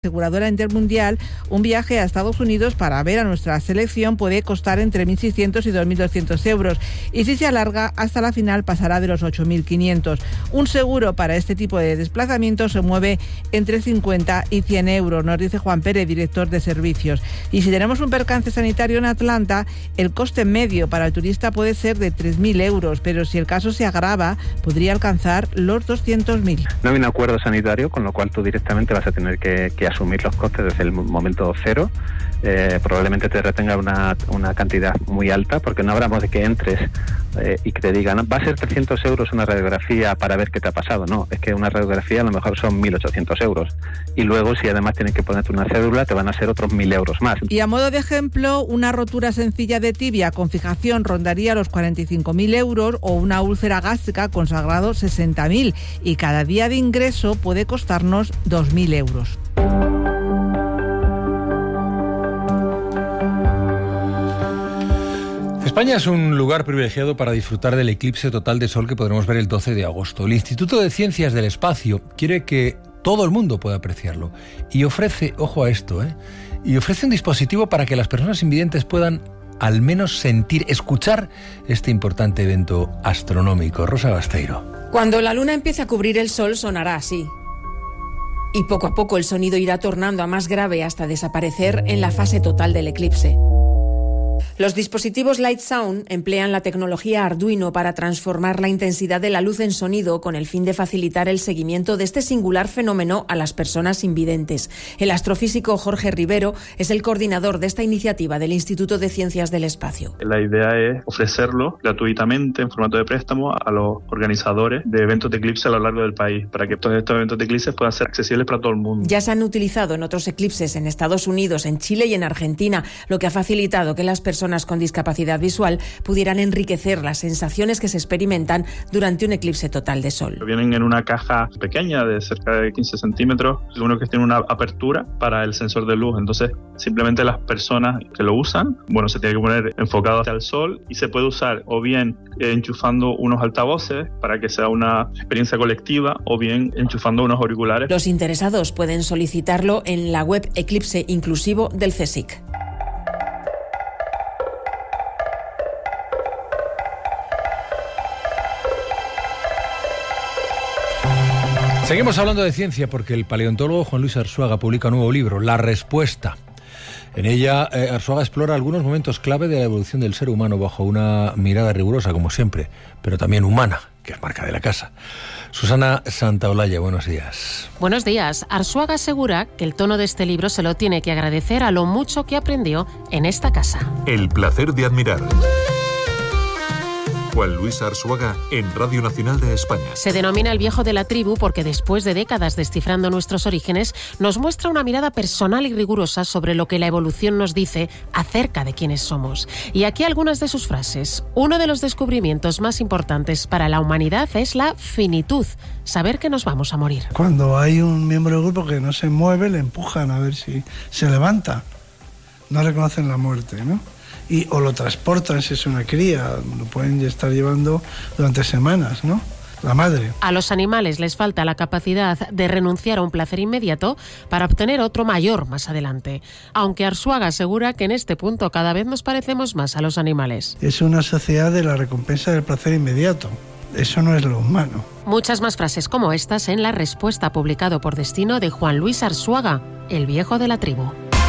Aseguradora Intermundial, un viaje a Estados Unidos para ver a nuestra selección puede costar entre 1.600 y 2.200 euros y si se alarga hasta la final pasará de los 8.500. Un seguro para este tipo de desplazamientos se mueve entre 50 y 100 euros, nos dice Juan Pérez, director de servicios. Y si tenemos un percance sanitario en Atlanta, el coste medio para el turista puede ser de 3.000 euros, pero si el caso se agrava, podría alcanzar los 200.000. No hay un acuerdo sanitario, con lo cual tú directamente vas a tener que asumir los costes desde el momento cero. Probablemente te retenga una cantidad muy alta, porque no hablamos de que entres y que te digan, va a ser 300 euros una radiografía para ver qué te ha pasado. No, es que una radiografía a lo mejor son 1.800 euros. Y luego, si además tienen que ponerte una cédula, te van a ser otros 1.000 euros más. Y a modo de ejemplo, una rotura sencilla de tibia con fijación rondaría los 45.000 euros o una úlcera gástrica con sangrado 60.000. Y cada día de ingreso puede costarnos 2.000 euros. España es un lugar privilegiado para disfrutar del eclipse total de sol que podremos ver el 12 de agosto. El Instituto de Ciencias del Espacio quiere que todo el mundo pueda apreciarlo y ofrece, ojo a esto, y ofrece un dispositivo para que las personas invidentes puedan al menos sentir, escuchar este importante evento astronómico. Rosa Basteiro. Cuando la luna empiece a cubrir el sol sonará así. Y poco a poco el sonido irá tornando a más grave hasta desaparecer en la fase total del eclipse. Los dispositivos Light Sound emplean la tecnología Arduino para transformar la intensidad de la luz en sonido con el fin de facilitar el seguimiento de este singular fenómeno a las personas invidentes. El astrofísico Jorge Rivero es el coordinador de esta iniciativa del Instituto de Ciencias del Espacio. La idea es ofrecerlo gratuitamente en formato de préstamo a los organizadores de eventos de eclipse a lo largo del país, para que todos estos eventos de eclipse puedan ser accesibles para todo el mundo. Ya se han utilizado en otros eclipses en Estados Unidos, en Chile y en Argentina, lo que ha facilitado que las personas con discapacidad visual pudieran enriquecer las sensaciones que se experimentan durante un eclipse total de sol. Vienen en una caja pequeña de cerca de 15 centímetros, uno que tiene una apertura para el sensor de luz, entonces simplemente las personas que lo usan, se tiene que poner enfocado hacia el sol y se puede usar o bien enchufando unos altavoces para que sea una experiencia colectiva o bien enchufando unos auriculares. Los interesados pueden solicitarlo en la web Eclipse Inclusivo del CSIC. Seguimos hablando de ciencia porque el paleontólogo Juan Luis Arzuaga publica un nuevo libro, La Respuesta. En ella, Arzuaga explora algunos momentos clave de la evolución del ser humano bajo una mirada rigurosa, como siempre, pero también humana, que es marca de la casa. Susana Santaolalla, buenos días. Buenos días. Arzuaga asegura que el tono de este libro se lo tiene que agradecer a lo mucho que aprendió en esta casa. El placer de admirar. Juan Luis Arzuaga en Radio Nacional de España. Se denomina el viejo de la tribu porque después de décadas descifrando nuestros orígenes, nos muestra una mirada personal y rigurosa sobre lo que la evolución nos dice acerca de quiénes somos. Y aquí algunas de sus frases. Uno de los descubrimientos más importantes para la humanidad es la finitud, saber que nos vamos a morir. Cuando hay un miembro del grupo que no se mueve, le empujan a ver si se levanta. No reconocen la muerte, ¿no? O lo transportan si es una cría, lo pueden estar llevando durante semanas, ¿no? La madre. A los animales les falta la capacidad de renunciar a un placer inmediato para obtener otro mayor más adelante. Aunque Arzuaga asegura que en este punto cada vez nos parecemos más a los animales. Es una sociedad de la recompensa del placer inmediato. Eso no es lo humano. Muchas más frases como estas en La Respuesta, publicado por Destino, de Juan Luis Arzuaga, el viejo de la tribu.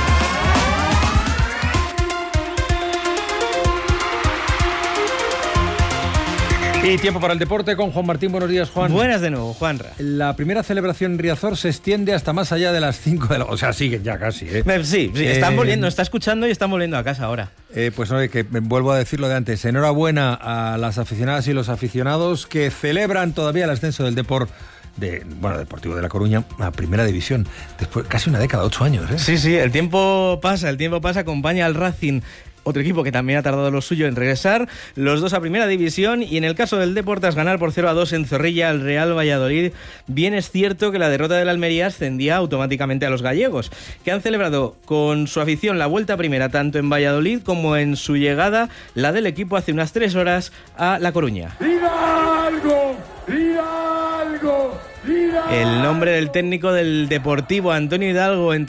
Y tiempo para el deporte con Juan Martín. Buenos días, Juan. Buenas de nuevo, Juanra. La primera celebración en Riazor se extiende hasta más allá de las 5 de la... O sea, sigue ya casi, ¿eh? Sí, están volviendo, está escuchando y están volviendo a casa ahora. Pues no, que vuelvo a decirlo de antes. Enhorabuena a las aficionadas y los aficionados que celebran todavía el ascenso del Deportivo de La Coruña a Primera División. Después, casi una década, 8 años, ¿eh? Sí, el tiempo pasa, acompaña al Racing. Otro equipo que también ha tardado lo suyo en regresar, los dos a Primera División, y en el caso del Deportes ganar por 0-2 en Zorrilla al Real Valladolid. Bien es cierto que la derrota del Almería ascendía automáticamente a los gallegos, que han celebrado con su afición la vuelta primera tanto en Valladolid como en su llegada, la del equipo hace unas 3 horas a La Coruña. ¡Diga algo! ¡Diga algo! El nombre del técnico del Deportivo, Antonio Hidalgo, entre